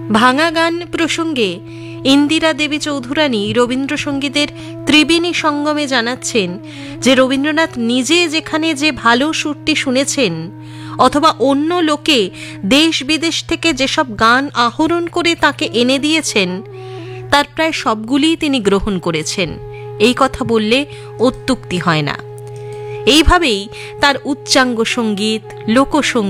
ভাঙা গান প্রসঙ্গে ইন্দিরা দেবী চৌধুরানী রবীন্দ্রসঙ্গীতের ত্রিবেণী সঙ্গমে জানাচ্ছেন যে রবীন্দ্রনাথ নিজে যেখানে যে ভালো সুরটি শুনেছেন অথবা অন্য লোকে দেশ বিদেশ থেকে যেসব গান আহরণ করে তাকে এনে দিয়েছেন তার প্রায় সবগুলিই তিনি গ্রহণ করেছেন, এই কথা বললে অত্যুক্তি হয় না। এইভাবেই তার উচ্চাঙ্গ সঙ্গীত, লোকসঙ্গীত